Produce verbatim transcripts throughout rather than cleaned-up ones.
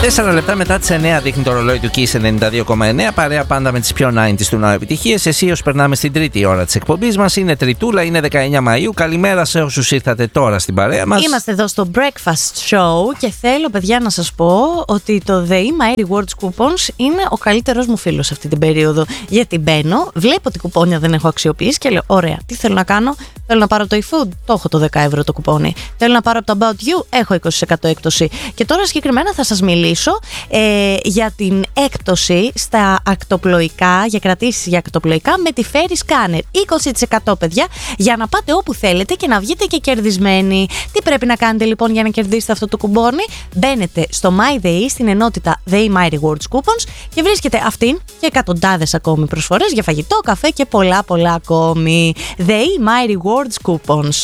Τέσσερα λεπτά μετά τις εννιά δείχνει το ρολόι του Kiss ενενήντα δύο κόμμα εννιά. Παρέα πάντα με τις πιο ενενήντα του Now επιτυχίες. Εσείως περνάμε στην τρίτη ώρα της εκπομπής μας. Είναι Τριτούλα, είναι δεκαεννιά Μαΐου. Καλημέρα σε όσους ήρθατε τώρα στην παρέα μας. Είμαστε εδώ στο Breakfast Show και θέλω, παιδιά, να σας πω ότι το The My Rewards Coupons είναι ο καλύτερος μου φίλος αυτή την περίοδο. Γιατί μπαίνω, βλέπω ότι κουπόνια δεν έχω αξιοποιήσει και λέω: ωραία, τι θέλω να κάνω? Θέλω να πάρω το eFood, το έχω το δέκα ευρώ το κουπόνι. Θέλω να πάρω από το About You, έχω είκοσι τοις εκατό έκπτωση. Και τώρα συγκεκριμένα θα σας μιλήσω ε, για την έκπτωση στα ακτοπλοϊκά, για κρατήσεις για ακτοπλοϊκά με τη Ferry Scanner. είκοσι τοις εκατό, παιδιά, για να πάτε όπου θέλετε και να βγείτε και κερδισμένοι. Τι πρέπει να κάνετε λοιπόν για να κερδίσετε αυτό το κουπόνι? Μπαίνετε στο MyDay, στην ενότητα The My Rewards Coupons, και βρίσκετε αυτήν και εκατοντάδες ακόμη προσφορές για φαγητό, καφέ και πολλά πολλά ακόμη. The My Rewards Coupons.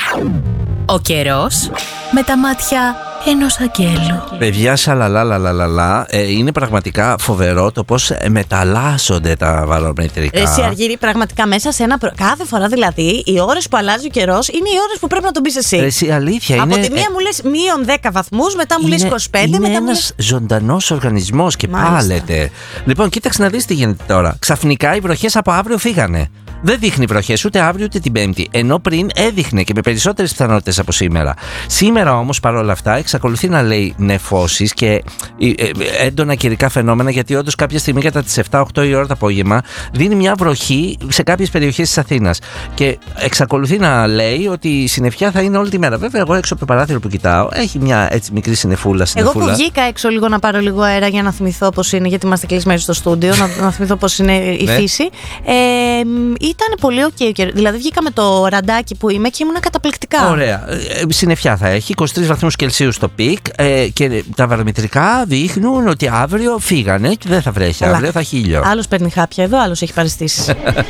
Ο καιρός με τα μάτια ενός αγγέλου. Παιδιά, σαλαλαλαλαλα, ε, είναι πραγματικά φοβερό το πώς μεταλλάσσονται τα βαρομετρικά. Εσύ, Αργύρη, πραγματικά μέσα σε ένα. Προ... Κάθε φορά δηλαδή, οι ώρες που αλλάζει ο καιρός είναι οι ώρες που πρέπει να τον πεις εσύ. Εσύ, αλήθεια Από είναι. τη μία ε... μου λες μείον δέκα βαθμούς, μετά μου είναι, λες είκοσι πέντε, είναι μετά μου ένας λες. ζωντανός οργανισμός και μάλιστα πάλετε. Λοιπόν, κοίταξε να δεις τι γίνεται τώρα. Ξαφνικά οι βροχές από αύριο φύγανε. Δεν δείχνει βροχές ούτε αύριο ούτε την Πέμπτη, ενώ πριν έδειχνε και με περισσότερες πιθανότητες από σήμερα. Σήμερα όμως, παρόλα αυτά, εξακολουθεί να λέει νεφώσεις και έντονα καιρικά φαινόμενα, γιατί όντως κάποια στιγμή κατά τις επτά οκτώ η ώρα το απόγευμα δίνει μια βροχή σε κάποιες περιοχές της Αθήνας. Και εξακολουθεί να λέει ότι η συννεφιά θα είναι όλη τη μέρα. Βέβαια, εγώ έξω από το παράθυρο που κοιτάω, έχει μια έτσι μικρή συννεφούλα. Εγώ που βγήκα έξω λίγο να πάρω λίγο αέρα για να θυμηθώ πώς είναι, γιατί είμαστε κλεισμένοι στο στούντιο, να, να θυμηθώ πώς είναι η φύση. Ε, Ήταν πολύ ok. Δηλαδή, βγήκα με το ραντάκι που είμαι και ήμουν καταπληκτικά. Ωραία. Ε, συννεφιά θα έχει, είκοσι τρεις βαθμούς Κελσίου στο πικ, ε, και τα βαρομετρικά δείχνουν ότι αύριο φύγανε και δεν θα βρέχει. Αύριο θα έχει ήλιο. Άλλος παίρνει χάπια εδώ, άλλος έχει παραισθήσεις.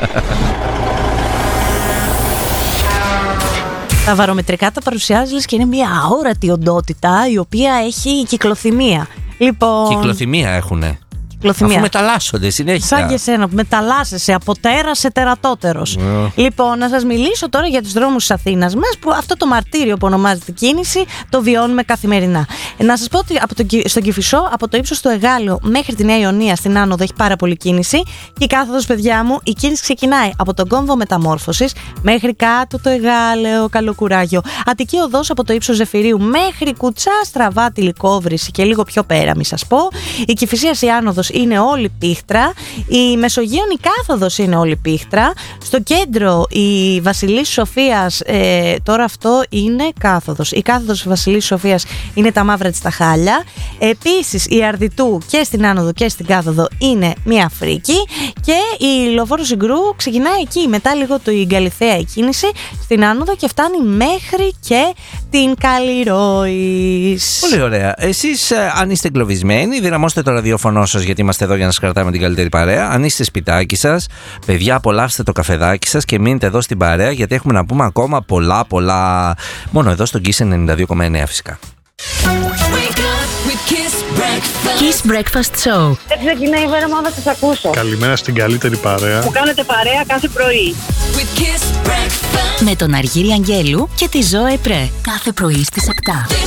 Τα βαρομετρικά τα παρουσιάζει λες και είναι μια αόρατη οντότητα η οποία έχει κυκλοθυμία. Λοιπόν... Κυκλοθυμία έχουνε. Αφού μεταλλάσσονται συνέχεια. Σαν και εσένα που μεταλλάσσεσαι από τέρα σε τερατότερος. Yeah. Λοιπόν, να σας μιλήσω τώρα για τους δρόμους της Αθήνας μας, που αυτό το μαρτύριο που ονομάζεται κίνηση το βιώνουμε καθημερινά. Να σας πω ότι από το, στον Κηφισό, από το ύψος του Εγάλεο μέχρι τη Νέα Ιωνία στην Άνοδο έχει πάρα πολύ κίνηση. Και η κάθοδος, παιδιά μου, η κίνηση ξεκινάει από τον κόμβο Μεταμόρφωσης μέχρι κάτω το Εγάλεο, Καλοκουράγιο. Αττική οδός από το ύψος Ζεφυρίου μέχρι Κουτσά, Στραβά, Τηλικόβρηση και λίγο πιο πέρα, μη σας πω. Η Κηφισίας η Άνοδος είναι όλη πίχτρα. Η Μεσογείων η κάθοδος είναι όλη πίχτρα. Στο κέντρο η Βασιλής Σοφίας, ε, τώρα αυτό είναι κάθοδος. Η κάθοδος της Βασιλής Σοφίας είναι τα μαύρα της τα χάλια. Επίσης η Αρδιτού και στην Άνοδο και στην κάθοδο είναι μια φρίκη. Και η Λεωφόρο Συγκρού ξεκινάει εκεί. Μετά λίγο το η Γκαλιθέα η κίνηση στην Άνοδο και φτάνει μέχρι και την Καλλιρόης. Πολύ ωραία. Εσείς, ε, αν είστε εγκλωβισμένοι, δυναμώστε το ραδιοφωνό σας, γιατί είμαστε εδώ για να σας κρατάμε την καλύτερη παρέα. Αν είστε σπιτάκι σας, παιδιά, απολαύστε το καφεδάκι σας και μείνετε εδώ στην παρέα, γιατί έχουμε να πούμε ακόμα πολλά πολλά. Μόνο εδώ στο Kiss ενενήντα δύο κόμμα εννιά φυσικά. Kiss Breakfast Show. Δεν ξεκινάει η μέρα μου να σας ακούσω. Καλημέρα στην καλύτερη παρέα που κάνετε παρέα κάθε πρωί. Με τον Αργύρη Αγγέλου και τη Ζωέ Πρέ. Κάθε πρωί στις επτά.